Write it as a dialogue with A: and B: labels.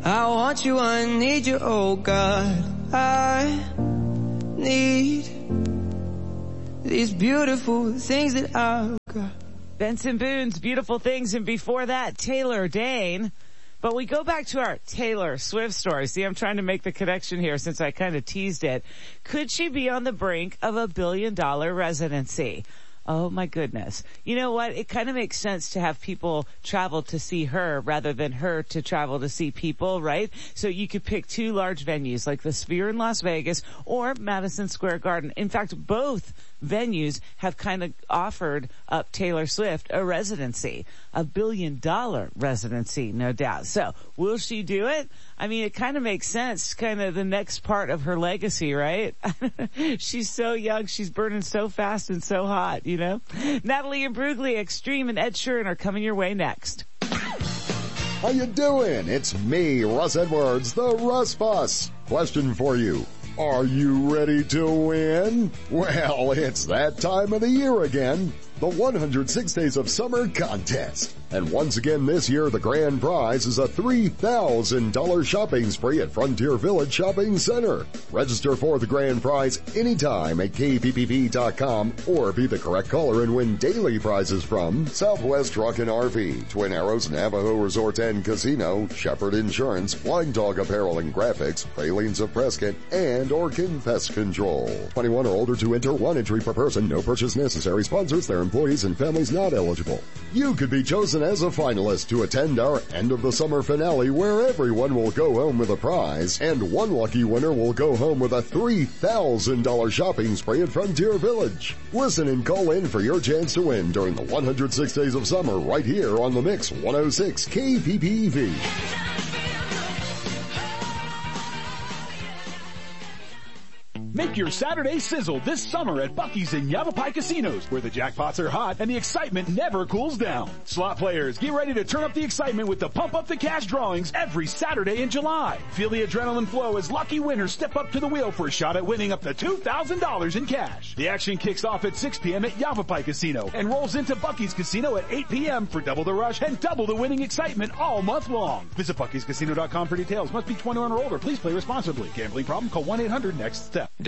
A: I want you, I need you, oh God. I need these beautiful things that I've got.
B: Benson Boone's Beautiful Things, and before that, Taylor Dayne. But we go back to our Taylor Swift story. See, I'm trying to make the connection here since I kind of teased it. Could she be on the brink of $1 billion residency? Oh my goodness. You know what? It kind of makes sense to have people travel to see her rather than her to travel to see people, right? So you could pick two large venues like the Sphere in Las Vegas or Madison Square Garden. In fact, both venues have kind of offered up Taylor Swift a residency, $1 billion residency, no doubt. So will she do it? I mean, it kind of makes sense, kind of the next part of her legacy, right? She's so young, she's burning so fast and so hot, you know? Natalie Imbruglia, Extreme, and Ed Sheeran are coming your way next.
C: How you doing? It's me, Russ Edwards, the Russ Bus. Question for you. Are you ready to win? Well, it's that time of the year again. The 106 Days of Summer Contest. And once again this year, the grand prize is a $3,000 shopping spree at Frontier Village Shopping Center. Register for the grand prize anytime at kppp.com or be the correct caller and win daily prizes from Southwest Truck and RV, Twin Arrows Navajo Resort and Casino, Shepherd Insurance, Blind Dog Apparel and Graphics, Pralines of Prescott, and Orkin Pest Control. 21 or older to enter, one entry per person, no purchase necessary. Sponsors, their employees and families not eligible. You could be chosen as a finalist to attend our end of the summer finale where everyone will go home with a prize and one lucky winner will go home with a $3,000 shopping spree at Frontier Village. Listen and call in for your chance to win during the 106 Days of Summer right here on the Mix 106 KPPV.
D: Make your Saturday sizzle this summer at Buc-ee's and Yavapai Casinos, where the jackpots are hot and the excitement never cools down. Slot players, get ready to turn up the excitement with the Pump Up the Cash drawings every Saturday in July. Feel the adrenaline flow as lucky winners step up to the wheel for a shot at winning up to $2,000 in cash. The action kicks off at 6 p.m. at Yavapai Casino and rolls into Buc-ee's Casino at 8 p.m. for double the rush and double the winning excitement all month long. Visit Bucky'sCasino.com for details. Must be 21 or older. Please play responsibly. Gambling problem? Call 1-800-NEXT-STEP.